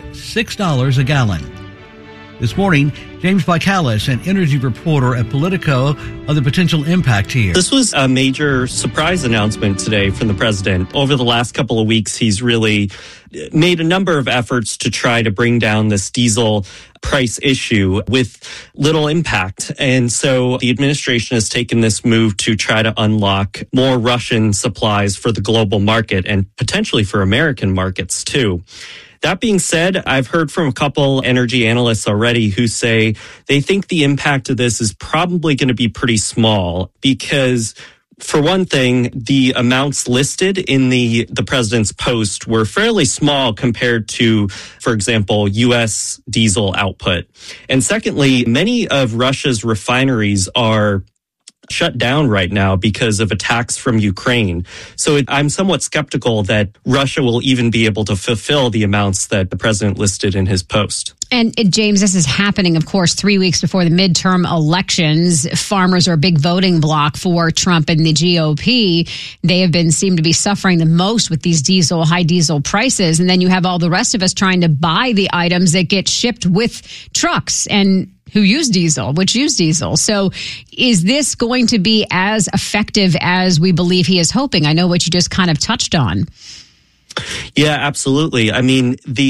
$6 a gallon. This morning, James Bikalis, an energy reporter at Politico, on the potential impact here. This was a major surprise announcement today from the president. Over the last couple of weeks, he's really made a number of efforts to try to bring down this diesel price issue with little impact. And so the administration has taken this move to try to unlock more Russian supplies for the global market and potentially for American markets too. That being said, I've heard from a couple energy analysts already who say they think the impact of this is probably going to be pretty small because, for one thing, the amounts listed in the president's post were fairly small compared to, for example, U.S. diesel output. And secondly, many of Russia's refineries are shut down right now because of attacks from Ukraine. So I'm somewhat skeptical that Russia will even be able to fulfill the amounts that the president listed in his post. And James, this is happening, of course, 3 weeks before the midterm elections. Farmers are a big voting bloc for Trump and the GOP. They have seem to be suffering the most with these high diesel prices. And then you have all the rest of us trying to buy the items that get shipped with trucks and who use diesel. So is this going to be as effective as we believe he is hoping? I know what you just kind of touched on. Yeah, absolutely. I mean, the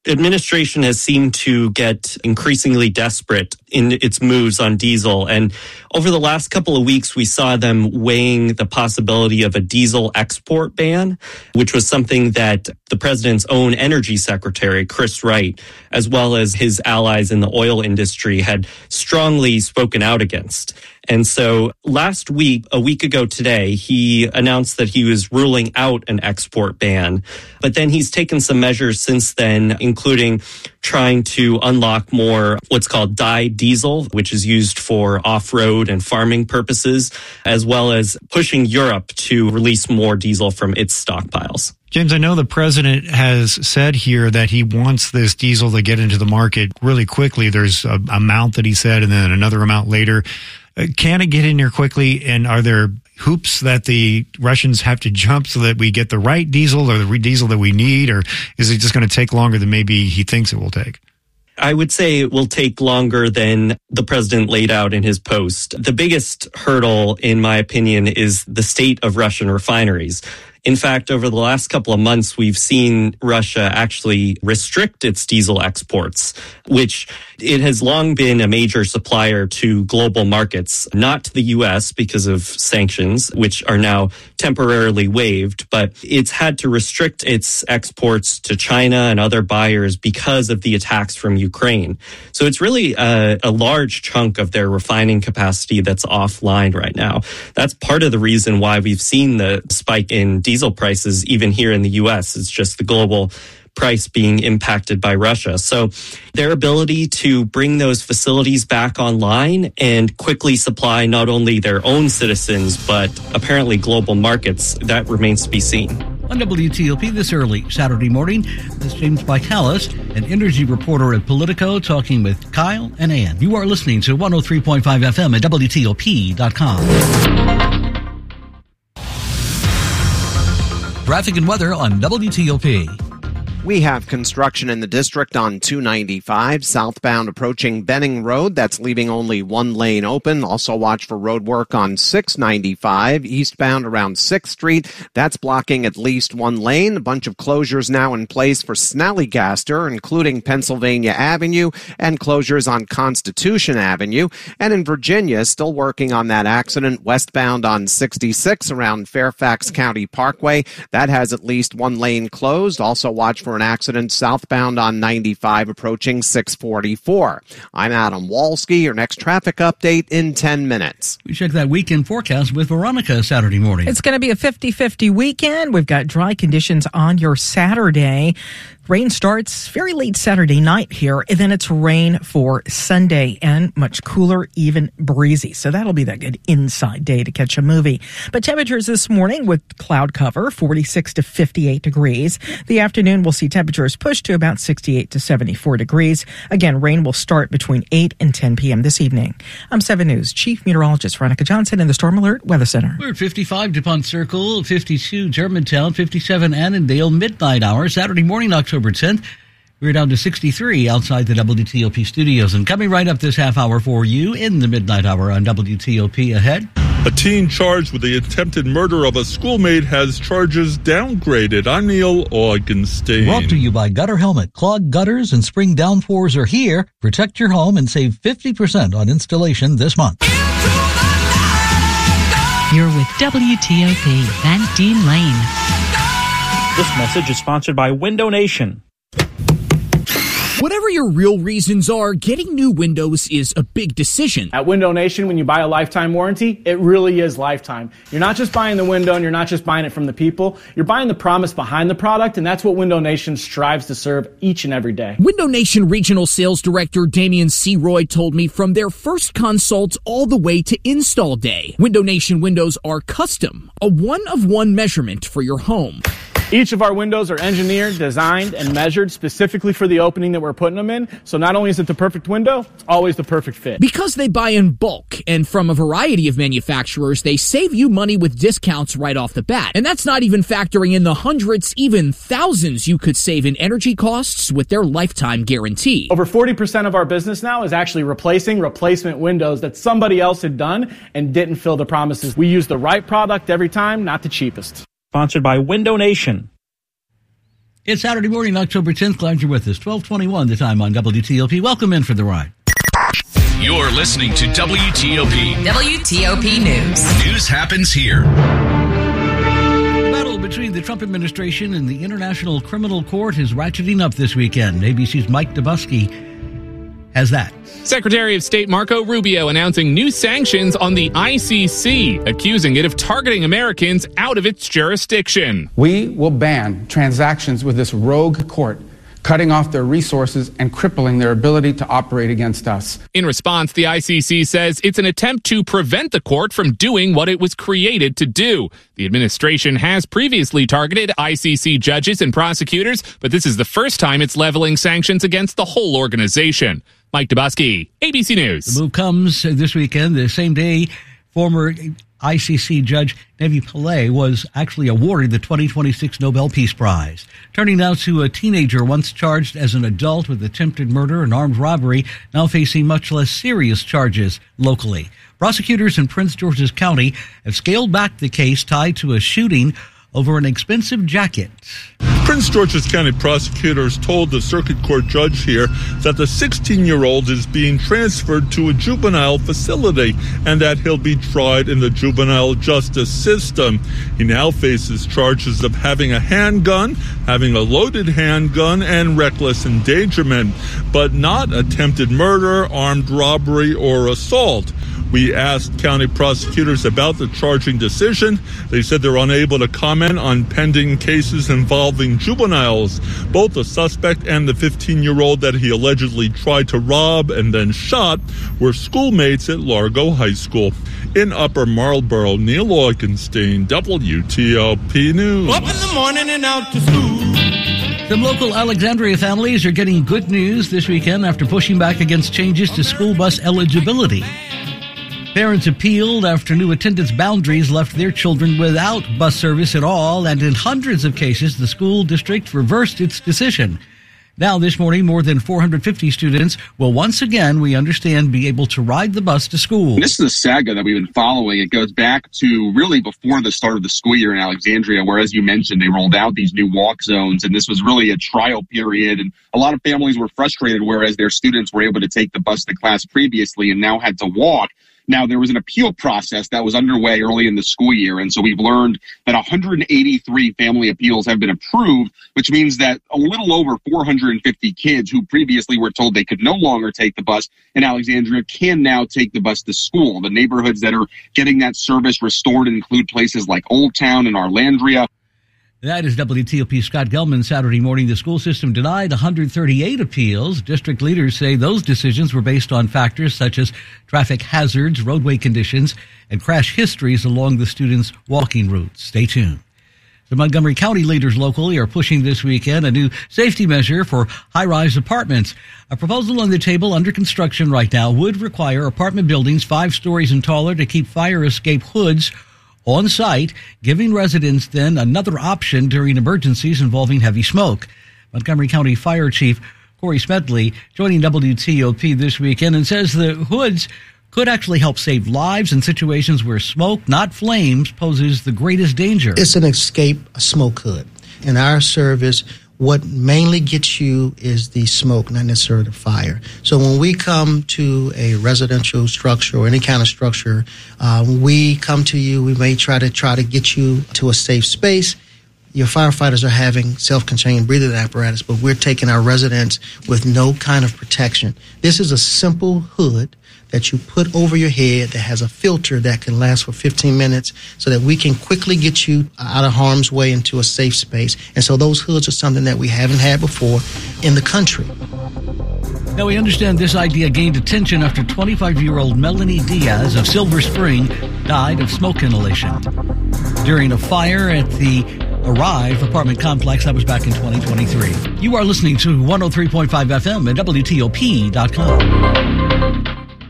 administration has seemed to get increasingly desperate in its moves on diesel. And over the last couple of weeks, we saw them weighing the possibility of a diesel export ban, which was something that the president's own energy secretary, Chris Wright, as well as his allies in the oil industry, had strongly spoken out against. And so last week, a week ago today, he announced that he was ruling out an export ban. But then he's taken some measures since then, including trying to unlock more what's called dyed diesel, which is used for off-road and farming purposes, as well as pushing Europe to release more diesel from its stockpiles. James, I know the president has said here that he wants this diesel to get into the market really quickly. There's an amount that he said and then another amount later. Can it get in here quickly? And are there hoops that the Russians have to jump so that we get the right diesel or the diesel that we need? Or is it just going to take longer than maybe he thinks it will take? I would say it will take longer than the president laid out in his post. The biggest hurdle, in my opinion, is the state of Russian refineries. In fact, over the last couple of months, we've seen Russia actually restrict its diesel exports, which it has long been a major supplier to global markets, not to the U.S. because of sanctions, which are now temporarily waived, but it's had to restrict its exports to China and other buyers because of the attacks from Ukraine. So it's really a large chunk of their refining capacity that's offline right now. That's part of the reason why we've seen the spike in diesel prices even here in the U.S. It's just the global price being impacted by Russia. So their ability to bring those facilities back online and quickly supply not only their own citizens, but apparently global markets, that remains to be seen. On WTOP this early Saturday morning, this is James Michaelis, an energy reporter at Politico, talking with Kyle and Ann. You are listening to 103.5 FM at WTOP.com. Traffic and weather on WTOP. We have construction in the district on 295, southbound approaching Benning Road. That's leaving only one lane open. Also watch for road work on 695, eastbound around 6th Street. That's blocking at least one lane. A bunch of closures now in place for Snallygaster, including Pennsylvania Avenue, and closures on Constitution Avenue. And in Virginia, still working on that accident westbound on 66 around Fairfax County Parkway. That has at least one lane closed. Also watch for an accident southbound on 95 approaching 644. I'm Adam Walski. Your next traffic update in 10 minutes. We check that weekend forecast with Veronica Saturday morning. It's going to be a 50-50 weekend. We've got dry conditions on your Saturday. Rain starts very late Saturday night here, and then it's rain for Sunday and much cooler, even breezy. So that'll be that good inside day to catch a movie. But temperatures this morning with cloud cover, 46 to 58 degrees. The afternoon we'll see temperatures push to about 68 to 74 degrees. Again, rain will start between 8 and 10 p.m. this evening. I'm 7 News Chief Meteorologist Veronica Johnson in the Storm Alert Weather Center. We're at 55 DuPont Circle, 52 Germantown, 57 Annandale, midnight hour, Saturday morning, October 10th. We're down to 63 outside the WTOP studios. And coming right up this half hour for you in the midnight hour on WTOP ahead. A teen charged with the attempted murder of a schoolmate has charges downgraded. I'm Neil Augenstein. Brought to you by Gutter Helmet. Clogged gutters and spring downpours are here. Protect your home and save 50% on installation this month. You're with WTOP, Van Dean Lane. This message is sponsored by Window Nation. Whatever your real reasons are, getting new windows is a big decision. At Window Nation, when you buy a lifetime warranty, it really is lifetime. You're not just buying the window and you're not just buying it from the people. You're buying the promise behind the product, and that's what Window Nation strives to serve each and every day. Window Nation Regional Sales Director Damian C. Roy told me from their first consult all the way to install day, Window Nation windows are custom, a one-of-one measurement for your home. Each of our windows are engineered, designed, and measured specifically for the opening that we're putting them in. So not only is it the perfect window, it's always the perfect fit. Because they buy in bulk and from a variety of manufacturers, they save you money with discounts right off the bat. And that's not even factoring in the hundreds, even thousands you could save in energy costs with their lifetime guarantee. Over 40% of our business now is actually replacing replacement windows that somebody else had done and didn't fill the promises. We use the right product every time, not the cheapest. Sponsored by Window Nation. It's Saturday morning, October 10th. Glad you're with us. 12:21 the time on WTOP. Welcome in for the ride. You're listening to WTOP. WTOP News. News happens here. The battle between the Trump administration and the International Criminal Court is ratcheting up this weekend. ABC's Mike Dubusky has that. Secretary of State Marco Rubio announcing new sanctions on the ICC, accusing it of targeting Americans out of its jurisdiction. We will ban transactions with this rogue court, cutting off their resources and crippling their ability to operate against us. In response, the ICC says it's an attempt to prevent the court from doing what it was created to do. The administration has previously targeted ICC judges and prosecutors, but this is the first time it's leveling sanctions against the whole organization. Mike Dubusky, ABC News. The move comes this weekend, the same day former ICC Judge Nevi Pillay was actually awarded the 2026 Nobel Peace Prize. Turning now to a teenager once charged as an adult with attempted murder and armed robbery, now facing much less serious charges locally. Prosecutors in Prince George's County have scaled back the case tied to a shooting over an expensive jacket. Prince George's County prosecutors told the circuit court judge here that the 16-year-old is being transferred to a juvenile facility and that he'll be tried in the juvenile justice system. He now faces charges of having a handgun, having a loaded handgun, and reckless endangerment, but not attempted murder, armed robbery, or assault. We asked county prosecutors about the charging decision. They said they're unable to comment on pending cases involving juveniles. Both the suspect and the 15-year-old that he allegedly tried to rob and then shot were schoolmates at Largo High School. In Upper Marlboro, Neil Augenstein, WTOP News. Up in the morning and out to school. Some local Alexandria families are getting good news this weekend after pushing back against changes to school bus eligibility. Parents appealed after new attendance boundaries left their children without bus service at all, and in hundreds of cases, the school district reversed its decision. Now, this morning, more than 450 students will once again, we understand, be able to ride the bus to school. This is a saga that we've been following. It goes back to really before the start of the school year in Alexandria, where, as you mentioned, they rolled out these new walk zones, and this was really a trial period. And a lot of families were frustrated, whereas their students were able to take the bus to class previously and now had to walk. Now, there was an appeal process that was underway early in the school year, and so we've learned that 183 family appeals have been approved, which means that a little over 450 kids who previously were told they could no longer take the bus in Alexandria can now take the bus to school. The neighborhoods that are getting that service restored include places like Old Town and Arlandria. That is WTOP Scott Gelman. Saturday morning, the school system denied 138 appeals. District leaders say those decisions were based on factors such as traffic hazards, roadway conditions, and crash histories along the students' walking routes. Stay tuned. The Montgomery County leaders locally are pushing this weekend a new safety measure for high-rise apartments. A proposal on the table under construction right now would require apartment buildings 5 stories and taller to keep fire escape hoods on site, giving residents then another option during emergencies involving heavy smoke. Montgomery County Fire Chief Corey Smedley joining WTOP this weekend and says the hoods could actually help save lives in situations where smoke, not flames, poses the greatest danger. It's an escape smoke hood. In our service, what mainly gets you is the smoke, not necessarily the fire. So when we come to a residential structure or any kind of structure, we come to you, we may try to get you to a safe space. Your firefighters are having self-contained breathing apparatus, but we're taking our residents with no kind of protection. This is a simple hood that you put over your head that has a filter that can last for 15 minutes so that we can quickly get you out of harm's way into a safe space. And so those hoods are something that we haven't had before in the country. Now, we understand this idea gained attention after 25-year-old Melanie Diaz of Silver Spring died of smoke inhalation during a fire at the Arrive apartment complex. That was back in 2023. You are listening to 103.5 FM at WTOP.com.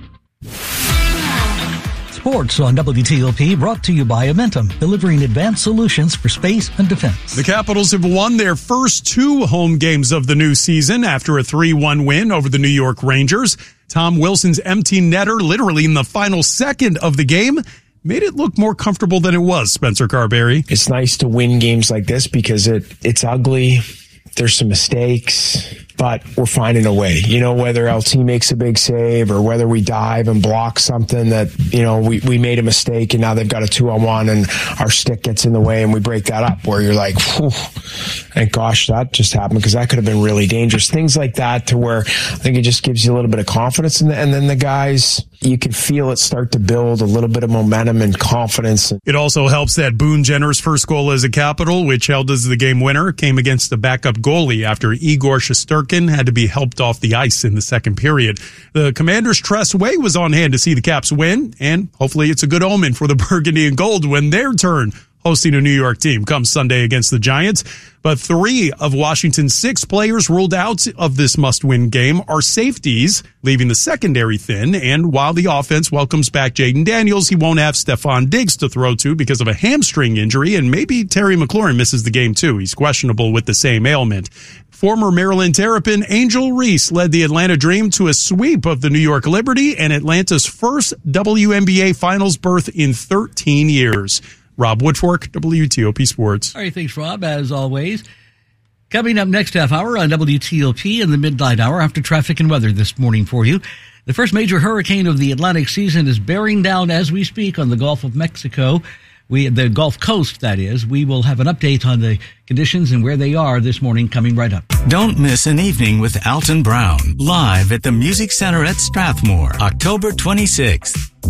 Sports on WTOP, brought to you by Amentum, delivering advanced solutions for space and defense. The Capitals have won their first 2 home games of the new season after a 3-1 win over the New York Rangers. Tom Wilson's empty netter, literally in the final second of the game, made it look more comfortable than it was, Spencer Carberry. It's nice to win games like this because it's ugly. There's some mistakes, but we're finding a way. Whether LT makes a big save or whether we dive and block something that, we made a mistake and now they've got a 2-on-1 and our stick gets in the way and we break that up, where you're like, whew, thank gosh that just happened, because that could have been really dangerous. Things like that, to where I think it just gives you a little bit of confidence. And then the guys, you can feel it start to build a little bit of momentum and confidence. It also helps that Boone Jenner's first goal as a Capital, which held as the game winner, came against the backup goalie after Igor Shesterkin had to be helped off the ice in the second period. The Commanders' Tress Way was on hand to see the Caps win, and hopefully it's a good omen for the Burgundy and Gold when their turn hosting a New York team comes Sunday against the Giants. But 3 of Washington's 6 players ruled out of this must-win game are safeties, leaving the secondary thin. And while the offense welcomes back Jaden Daniels, he won't have Stephon Diggs to throw to because of a hamstring injury, and maybe Terry McLaurin misses the game too. He's questionable with the same ailment. Former Maryland Terrapin Angel Reese led the Atlanta Dream to a sweep of the New York Liberty and Atlanta's first WNBA Finals berth in 13 years. Rob Woodfork, WTOP Sports. All right, thanks, Rob, as always. Coming up next half hour on WTOP in the midnight hour after traffic and weather this morning for you. The first major hurricane of the Atlantic season is bearing down as we speak on the Gulf of Mexico. The Gulf Coast, that is. We will have an update on the conditions and where they are this morning coming right up. Don't miss an evening with Alton Brown, live at the Music Center at Strathmore, October 26th.